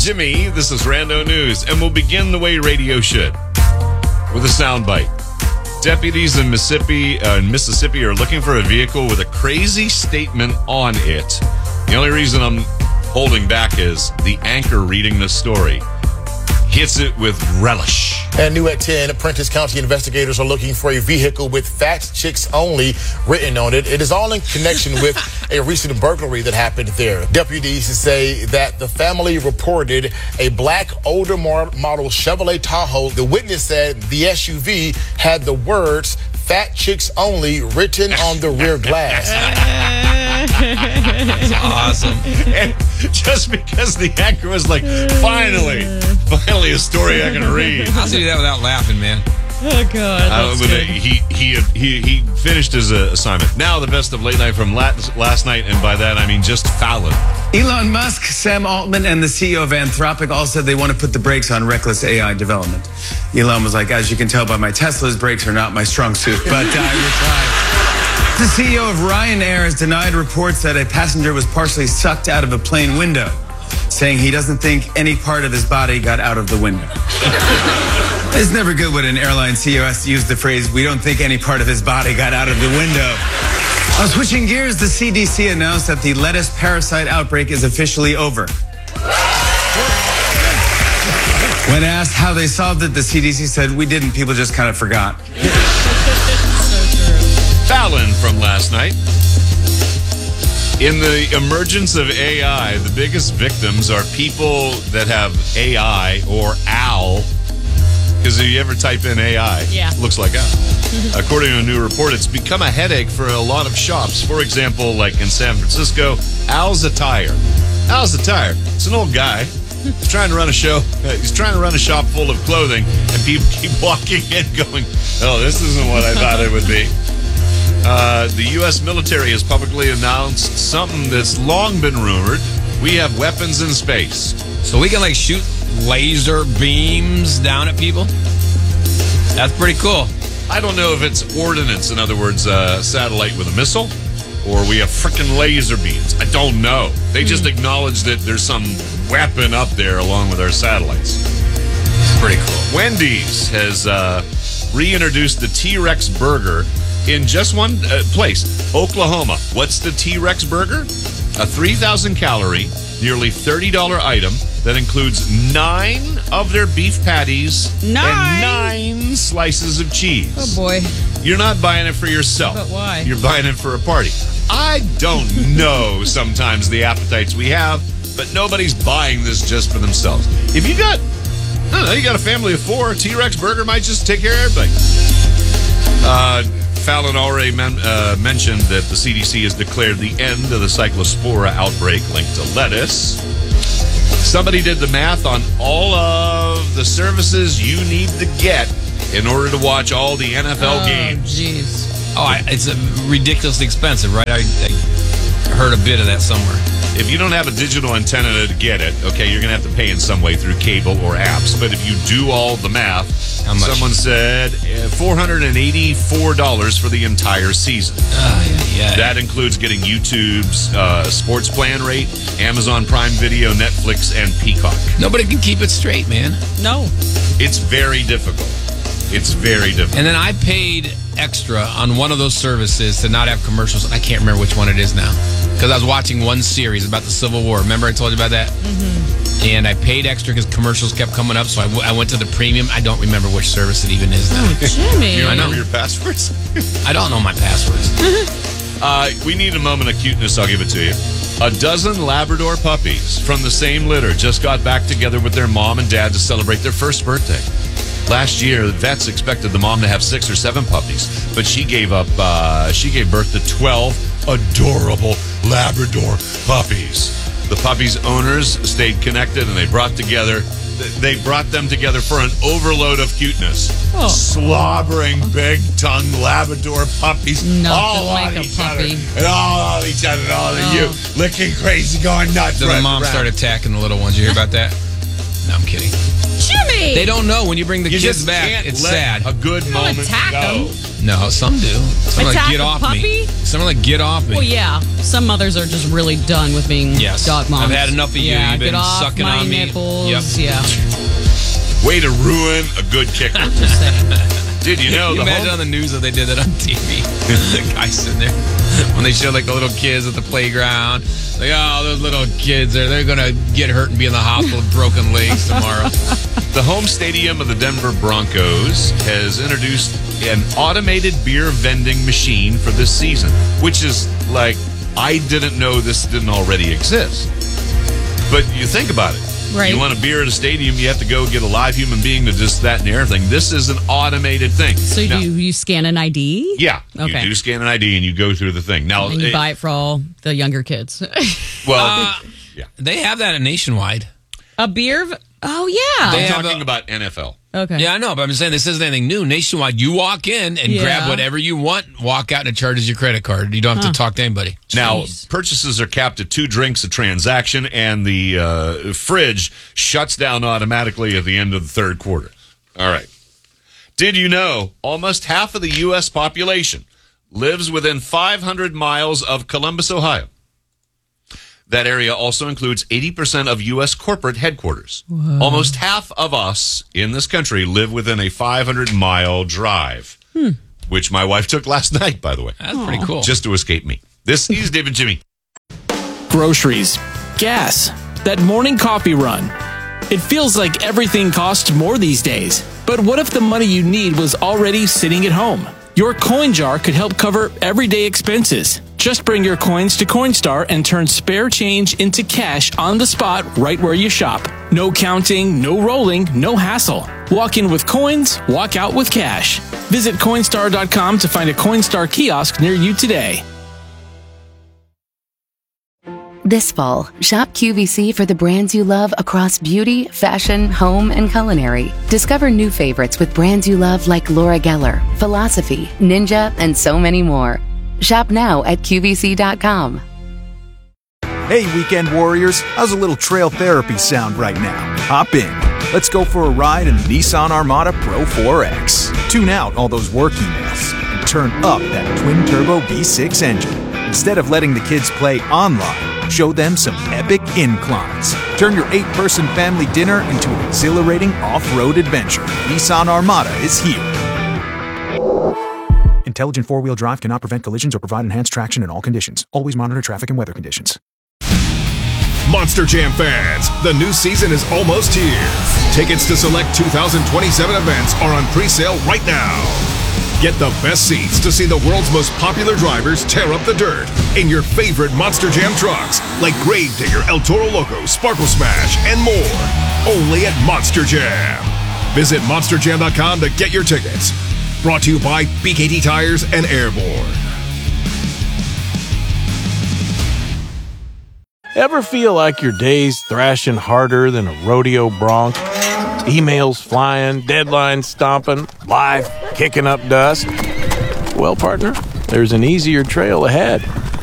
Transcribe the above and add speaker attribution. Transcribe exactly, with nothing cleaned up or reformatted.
Speaker 1: Jimmy, this is Rando News, and we'll begin the way radio should, with a soundbite. Deputies in Mississippi, uh, in Mississippi are looking for a vehicle with a crazy statement on it. The only reason I'm holding back is the anchor reading the story hits it with relish.
Speaker 2: And new at ten, Prentice County investigators are looking for a vehicle with Fat Chicks Only written on it. It is all in connection with a recent burglary that happened there. Deputies say that the family reported a black older model Chevrolet Tahoe. The witness said the S U V had the words Fat Chicks Only written on the rear glass.
Speaker 3: That's awesome.
Speaker 1: And just because the anchor was like, finally, finally a story I can read.
Speaker 3: I'll do that without laughing, man.
Speaker 4: Oh, God.
Speaker 1: Uh, he, he, he, he finished his uh, assignment. Now the best of late night from last, last night, and by that I mean just Fallon.
Speaker 5: Elon Musk, Sam Altman, and the C E O of Anthropic all said they want to put the brakes on reckless A I development. Elon was like, as you can tell by my Tesla's, brakes are not my strong suit, but I replied. The C E O of Ryanair has denied reports that a passenger was partially sucked out of a plane window, saying he doesn't think any part of his body got out of the window. It's never good when an airline C E O has to use the phrase, we don't think any part of his body got out of the window. Uh, switching gears, the C D C announced that the lettuce parasite outbreak is officially over. When asked how they solved it, the C D C said, we didn't, people just kind of forgot.
Speaker 1: Fallon from last night. In the emergence of A I, the biggest victims are people that have A I or Al. Because if you ever type in A I,
Speaker 4: yeah.
Speaker 1: it looks like Al. According to a new report, it's become a headache for a lot of shops. For example, like in San Francisco, Al's Attire. Al's Attire. It's an old guy. He's trying to run a show. Uh, he's trying to run a shop full of clothing, and people keep walking in going, oh, this isn't what I thought it would be. Uh, the U S military has publicly announced something that's long been rumored. We have weapons in space.
Speaker 3: So we can, like, shoot laser beams down at people? That's pretty cool.
Speaker 1: I don't know if it's ordnance, in other words, a uh, satellite with a missile, or we have frickin' laser beams. I don't know. They just acknowledged that there's some weapon up there along with our satellites.
Speaker 3: Pretty cool.
Speaker 1: Wendy's has uh, reintroduced the T-Rex burger in just one uh, place, Oklahoma. What's the T-Rex burger? A three thousand calorie, nearly thirty dollars item that includes nine of their beef patties
Speaker 4: nine?
Speaker 1: and nine slices of cheese.
Speaker 4: Oh, boy.
Speaker 1: You're not buying it for yourself.
Speaker 4: But why?
Speaker 1: You're buying it for a party. I don't know sometimes the appetites we have, but nobody's buying this just for themselves. If you got, I don't know, you got a family of four, T-Rex burger might just take care of everybody. Uh... Fallon already men, uh, mentioned that the C D C has declared the end of the Cyclospora outbreak linked to lettuce. Somebody did the math on all of the services you need to get in order to watch all the N F L
Speaker 4: oh,
Speaker 1: games.
Speaker 4: Jeez.
Speaker 3: Oh, I, it's uh, ridiculously expensive, right? I, I heard a bit of that somewhere.
Speaker 1: If you don't have a digital antenna to get it, okay, you're going to have to pay in some way through cable or apps. But if you do all the math,
Speaker 3: How much?
Speaker 1: Someone said uh, four hundred eighty-four dollars for the entire season.
Speaker 3: Oh, yeah, yeah.
Speaker 1: That includes getting YouTube's uh, sports plan rate, Amazon Prime Video, Netflix, and Peacock.
Speaker 3: Nobody can keep it straight, man.
Speaker 4: No.
Speaker 1: It's very difficult. It's very difficult.
Speaker 3: And then I paid extra on one of those services to not have commercials. I can't remember which one it is now. Because I was watching one series about the Civil War. Remember I told you about that? Mm-hmm. And I paid extra because commercials kept coming up, so I, w- I went to the premium. I don't remember which service it even is now.
Speaker 4: Oh, Jimmy.
Speaker 1: You don't
Speaker 3: I know.
Speaker 1: remember your passwords?
Speaker 3: I don't know my passwords.
Speaker 1: uh, we need a moment of cuteness. I'll give it to you. A dozen Labrador puppies from the same litter just got back together with their mom and dad to celebrate their first birthday. Last year, the vets expected the mom to have six or seven puppies, but she gave up. Uh, she gave birth to twelve adorable Labrador puppies. The puppies' owners stayed connected, and they brought together. They brought them together for an overload of cuteness.
Speaker 4: Oh.
Speaker 1: Slobbering, big-tongued Labrador puppies,
Speaker 4: Nothing
Speaker 1: all
Speaker 4: like
Speaker 1: on
Speaker 4: a
Speaker 1: each
Speaker 4: puppy.
Speaker 1: other, and all on each other, and all
Speaker 4: Oh.
Speaker 1: on you, licking crazy, going nuts.
Speaker 3: So the
Speaker 1: running
Speaker 3: mom
Speaker 1: around.
Speaker 3: started attacking the little ones. You hear about that? No, I'm kidding.
Speaker 4: Jimmy!
Speaker 3: They don't know when you bring the
Speaker 1: You
Speaker 3: kids
Speaker 1: just
Speaker 3: back.
Speaker 1: can't
Speaker 3: It's
Speaker 1: let
Speaker 3: sad.
Speaker 1: a good
Speaker 4: don't
Speaker 1: moment
Speaker 4: attack
Speaker 1: go.
Speaker 4: them.
Speaker 3: No, some do. Some are
Speaker 4: Attack
Speaker 3: like, get
Speaker 4: a
Speaker 3: off
Speaker 4: puppy?
Speaker 3: me. Some are like, get off me.
Speaker 4: Well, yeah. Some mothers are just really done with being
Speaker 3: Yes.
Speaker 4: dog moms.
Speaker 3: I've had enough of you.
Speaker 4: Yeah,
Speaker 3: You've been
Speaker 4: get off
Speaker 3: sucking
Speaker 4: my
Speaker 3: on me.
Speaker 4: nipples.
Speaker 3: Yep.
Speaker 4: Yeah.
Speaker 1: Way to ruin a good kicker.
Speaker 4: Just saying.
Speaker 1: Did you know
Speaker 3: Can you
Speaker 1: the
Speaker 3: imagine
Speaker 1: home-
Speaker 3: on the news if they did that on T V? The guy sitting there when they show like the little kids at the playground. Like, oh, those little kids, they're, they're going to get hurt and be in the hospital with broken legs tomorrow.
Speaker 1: The home stadium of the Denver Broncos has introduced an automated beer vending machine for this season, which is like, I didn't know this didn't already exist. But you think about it.
Speaker 4: Right.
Speaker 1: You want a beer at a stadium, you have to go get a live human being to just that and everything. This is an automated thing.
Speaker 4: So
Speaker 1: Now-
Speaker 4: do you scan an I D?
Speaker 1: Yeah.
Speaker 4: Okay.
Speaker 1: You do scan an I D and you go through the thing. Now,
Speaker 4: And you
Speaker 1: it-
Speaker 4: buy it for all the younger kids.
Speaker 1: well,
Speaker 3: Uh,
Speaker 1: yeah.
Speaker 3: They have that at Nationwide.
Speaker 4: A beer? v- Oh, yeah.
Speaker 3: They
Speaker 1: I'm
Speaker 3: have
Speaker 1: talking
Speaker 3: a-
Speaker 1: about N F L.
Speaker 4: Okay.
Speaker 3: Yeah, I know, but I'm just saying this isn't anything new. Nationwide, you walk in and
Speaker 4: Yeah.
Speaker 3: grab whatever you want, walk out, and it charges your credit card. You don't have to talk to anybody.
Speaker 1: Now,
Speaker 4: Jeez.
Speaker 1: purchases are capped at two drinks a transaction, and the uh, fridge shuts down automatically at the end of the third quarter. All right. Did you know almost half of the U S population lives within five hundred miles of Columbus, Ohio? That area also includes eighty percent of U S corporate headquarters. Almost half of us in this country live within a five hundred mile drive, which my wife took last night, by the way,
Speaker 3: That's pretty cool.
Speaker 1: just to escape me. This is David Jimmy.
Speaker 6: Groceries, gas, that morning coffee run. It feels like everything costs more these days. But what if the money you need was already sitting at home? Your coin jar could help cover everyday expenses. Just bring your coins to Coinstar and turn spare change into cash on the spot right where you shop. No counting, no rolling, no hassle. Walk in with coins, walk out with cash. Visit Coinstar dot com to find a Coinstar kiosk near you today.
Speaker 7: This fall, shop Q V C for the brands you love across beauty, fashion, home, and culinary. Discover new favorites with brands you love like Laura Geller, Philosophy, Ninja, and so many more. Shop now at Q V C dot com.
Speaker 8: Hey, weekend warriors, how's a little trail therapy sound right now? Hop in. Let's go for a ride in the Nissan Armada Pro four X. Tune out all those work emails and turn up that twin-turbo V six engine. Instead of letting the kids play online, show them some epic inclines. Turn your eight-person family dinner into an exhilarating off-road adventure. Nissan Armada is here. Intelligent four-wheel drive cannot prevent collisions or provide enhanced traction in all conditions. Always monitor traffic and weather conditions.
Speaker 9: Monster Jam fans, the new season is almost here. Tickets to select two thousand twenty-seven events are on pre-sale right now. Get the best seats to see the world's most popular drivers tear up the dirt in your favorite Monster Jam trucks, like Gravedigger, El Toro Loco, Sparkle Smash, and more. Only at Monster Jam. Visit monster jam dot com to get your tickets. Brought to you by B K T Tires and Airborne.
Speaker 10: Ever feel like your day's thrashing harder than a rodeo bronc? Emails flying, deadlines stomping, life kicking up dust? Well, partner, there's an easier trail ahead.